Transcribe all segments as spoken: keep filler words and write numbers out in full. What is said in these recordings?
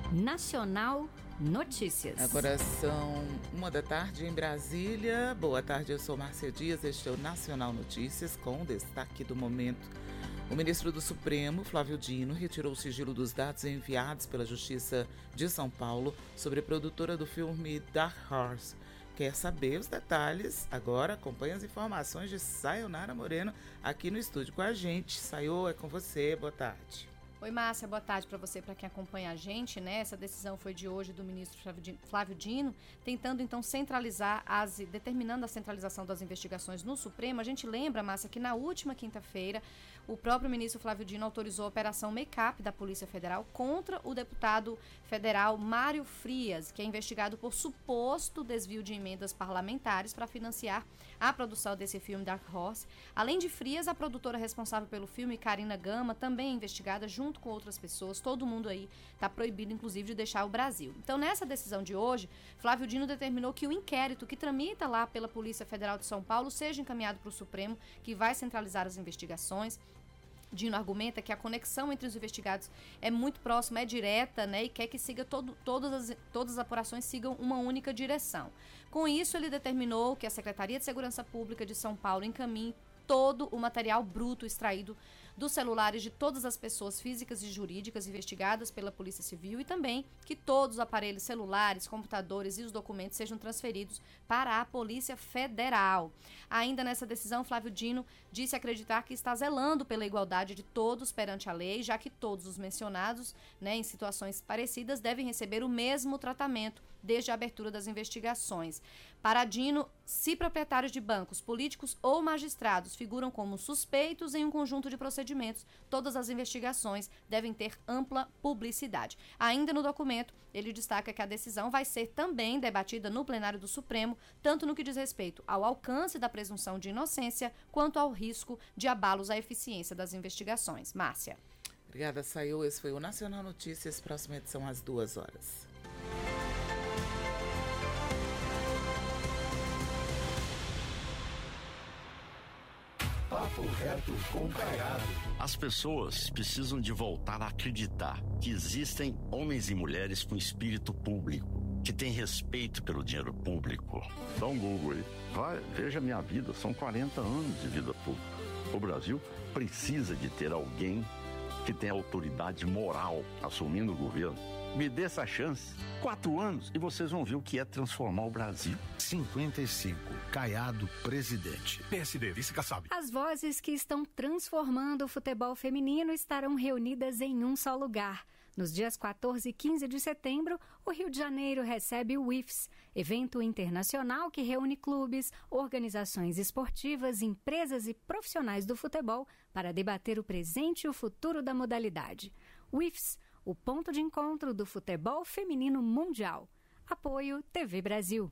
Nacional Notícias. Agora são uma da tarde em Brasília. Boa tarde, eu sou Márcia Dias, este é o Nacional Notícias com destaque do momento. O ministro do Supremo, Flávio Dino, retirou o sigilo dos dados enviados pela Justiça de São Paulo sobre a produtora do filme Dark Horse. Quer saber os detalhes? Agora acompanhe as informações de Sayonara Moreno aqui no estúdio com a gente. Sayo, é com você, boa tarde. Oi, Márcia, boa tarde para você, para quem acompanha a gente, né? Essa decisão foi de hoje do ministro Flávio Dino, tentando então centralizar, as, determinando a centralização das investigações no Supremo. A gente lembra, Márcia, que na última quinta-feira, o próprio ministro Flávio Dino autorizou a operação Make-up da Polícia Federal contra o deputado federal Mário Frias, que é investigado por suposto desvio de emendas parlamentares para financiar a produção desse filme Dark Horse. Além de Frias, a produtora responsável pelo filme, Karina Gama, também é investigada junto com outras pessoas. Todo mundo aí está proibido, inclusive, de deixar o Brasil. Então, nessa decisão de hoje, Flávio Dino determinou que o inquérito que tramita lá pela Polícia Federal de São Paulo seja encaminhado para o Supremo, que vai centralizar as investigações. Dino argumenta que a conexão entre os investigados é muito próxima, é direta, né, e quer que siga todo, todas, as, todas as apurações sigam uma única direção. Com isso, ele determinou que a Secretaria de Segurança Pública de São Paulo encaminhe todo o material bruto extraído dos celulares de todas as pessoas físicas e jurídicas investigadas pela Polícia Civil e também que todos os aparelhos celulares, computadores e os documentos sejam transferidos para a Polícia Federal. Ainda nessa decisão, Flávio Dino disse acreditar que está zelando pela igualdade de todos perante a lei, já que todos os mencionados, né, em situações parecidas devem receber o mesmo tratamento desde a abertura das investigações. Para Dino, se proprietários de bancos, políticos ou magistrados figuram como suspeitos em um conjunto de procedimentos, todas as investigações devem ter ampla publicidade. Ainda no documento, ele destaca que a decisão vai ser também debatida no plenário do Supremo, tanto no que diz respeito ao alcance da presunção de inocência, quanto ao risco de abalos à eficiência das investigações. Márcia. Obrigada, Sayo. Esse foi o Nacional Notícias, próxima edição às duas horas. Papo Reto com Caiado. As pessoas precisam de voltar a acreditar que existem homens e mulheres com espírito público, que têm respeito pelo dinheiro público. Dá um Google aí. Vai, veja minha vida, são quarenta anos de vida pública. O Brasil precisa de ter alguém que tenha autoridade moral assumindo o governo. Me dê essa chance. Quatro anos e vocês vão ver o que é transformar o Brasil. cinquenta e cinco. Caiado, presidente. P S D, vice-Kassab. As vozes que estão transformando o futebol feminino estarão reunidas em um só lugar. Nos dias quatorze e quinze de setembro, o Rio de Janeiro recebe o I F S, evento internacional que reúne clubes, organizações esportivas, empresas e profissionais do futebol para debater o presente e o futuro da modalidade. O I F S, o ponto de encontro do futebol feminino mundial. Apoio T V Brasil.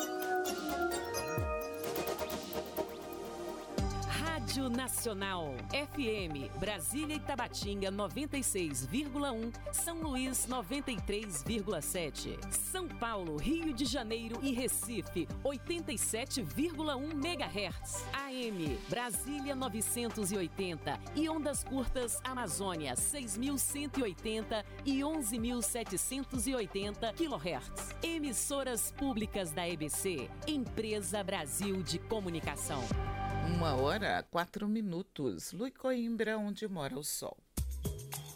Rádio Nacional, F M, Brasília e Tabatinga noventa e seis vírgula um, São Luís noventa e três vírgula sete, São Paulo, Rio de Janeiro e Recife oitenta e sete vírgula um megahertz, A M, Brasília novecentos e oitenta e ondas curtas Amazônia seis mil cento e oitenta e onze mil setecentos e oitenta quilohertz. Emissoras públicas da E B C, Empresa Brasil de Comunicação. Uma hora, quatro minutos. Lui Coimbra, onde mora o sol.